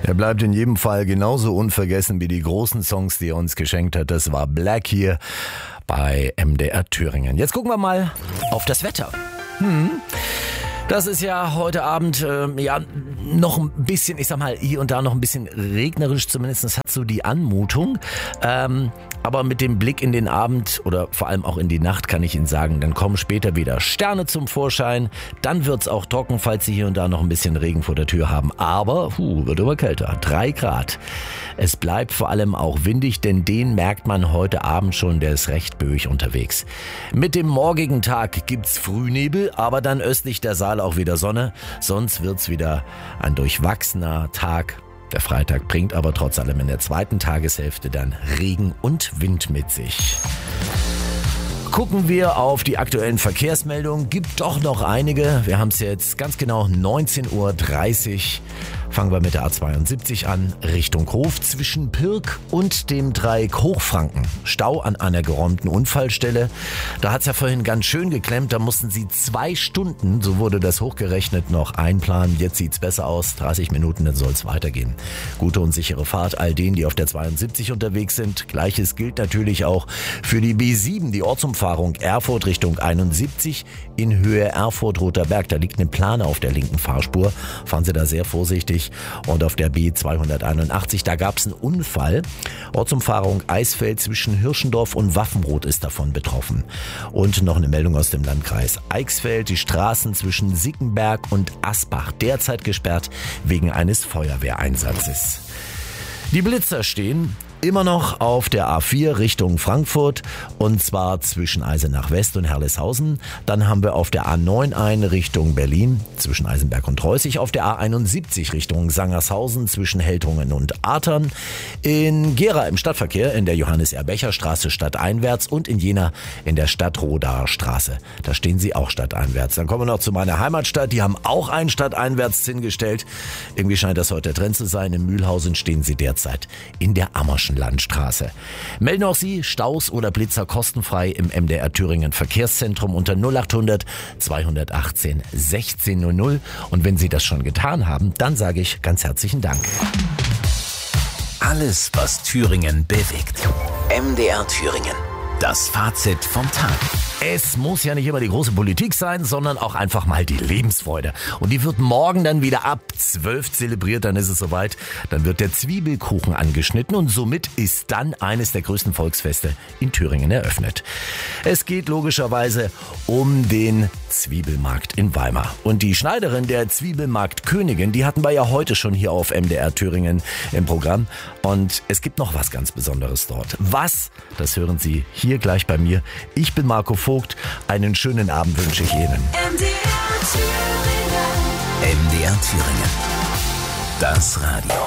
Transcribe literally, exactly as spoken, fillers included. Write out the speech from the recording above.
Er bleibt in jedem Fall genauso unvergessen wie die großen Songs, die er uns geschenkt hat. Das war Black hier bei M D R Thüringen. Jetzt gucken wir mal auf das Wetter. Hm. Das ist ja heute Abend äh, ja noch ein bisschen, ich sag mal, hier und da noch ein bisschen regnerisch, zumindest das hat so die Anmutung. Ähm, aber mit dem Blick in den Abend oder vor allem auch in die Nacht kann ich Ihnen sagen, dann kommen später wieder Sterne zum Vorschein. Dann wird's auch trocken, falls Sie hier und da noch ein bisschen Regen vor der Tür haben. Aber, huh, wird immer kälter. Drei Grad. Es bleibt vor allem auch windig, denn den merkt man heute Abend schon, der ist recht böig unterwegs. Mit dem morgigen Tag gibt's Frühnebel, aber dann östlich der Saale auch wieder Sonne. Sonst wird's wieder ein durchwachsener Tag. Der Freitag bringt aber trotz allem in der zweiten Tageshälfte dann Regen und Wind mit sich. Gucken wir auf die aktuellen Verkehrsmeldungen. Gibt doch noch einige. Wir haben es jetzt ganz genau neunzehn Uhr dreißig. Fangen wir mit der A zweiundsiebzig an, Richtung Hof zwischen Pirk und dem Dreieck Hochfranken. Stau an einer geräumten Unfallstelle. Da hat's ja vorhin ganz schön geklemmt, da mussten sie zwei Stunden, so wurde das hochgerechnet, noch einplanen. Jetzt sieht's besser aus, dreißig Minuten, dann soll's weitergehen. Gute und sichere Fahrt all denen, die auf der zweiundsiebzig unterwegs sind. Gleiches gilt natürlich auch für die B sieben, die Ortsumfahrung Erfurt Richtung einundsiebzig in Höhe Erfurt-Roter Berg. Da liegt eine Plane auf der linken Fahrspur. Fahren Sie da sehr vorsichtig. Und auf der B zweihunderteinundachtzig, da gab es einen Unfall. Ortsumfahrung Eisfeld zwischen Hirschendorf und Waffenroth ist davon betroffen. Und noch eine Meldung aus dem Landkreis Eichsfeld. Die Straßen zwischen Sickenberg und Asbach derzeit gesperrt wegen eines Feuerwehreinsatzes. Die Blitzer stehen immer noch auf der A vier Richtung Frankfurt und zwar zwischen Eisenach West und Herleshausen. Dann haben wir auf der A neun eine Richtung Berlin zwischen Eisenberg und Reußig. Auf der A einundsiebzig Richtung Sangershausen zwischen Heltungen und Artern. In Gera im Stadtverkehr in der Johannes-Erbecher-Straße stadteinwärts und in Jena in der Stadtrodaer Straße. Da stehen sie auch stadteinwärts. Dann kommen wir noch zu meiner Heimatstadt. Die haben auch einen stadteinwärts hingestellt. Irgendwie scheint das heute der Trend zu sein. In Mühlhausen stehen sie derzeit in der Ammerschen Landstraße. Melden auch Sie Staus oder Blitzer kostenfrei im M D R Thüringen Verkehrszentrum unter null achthundert zweihundertachtzehn sechzehn null null. Und wenn Sie das schon getan haben, dann sage ich ganz herzlichen Dank. Alles, was Thüringen bewegt. M D R Thüringen. Das Fazit vom Tag. Es muss ja nicht immer die große Politik sein, sondern auch einfach mal die Lebensfreude. Und die wird morgen dann wieder ab zwölf zelebriert, dann ist es soweit. Dann wird der Zwiebelkuchen angeschnitten und somit ist dann eines der größten Volksfeste in Thüringen eröffnet. Es geht logischerweise um den Zwiebelmarkt in Weimar. Und die Schneiderin der Zwiebelmarktkönigin, die hatten wir ja heute schon hier auf M D R Thüringen im Programm. Und es gibt noch was ganz Besonderes dort. Was? Das hören Sie hier gleich bei mir. Ich bin Marco Vogt. Einen schönen Abend wünsche ich Ihnen. M D R Thüringen. M D R Thüringen. Das Radio.